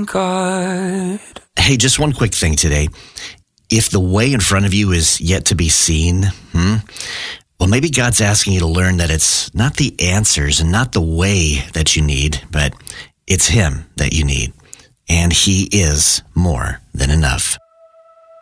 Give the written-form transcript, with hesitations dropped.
God. Hey, just one quick thing today. If the way in front of you is yet to be seen, well, maybe God's asking you to learn that it's not the answers and not the way that you need, but it's Him that you need. And He is more than enough.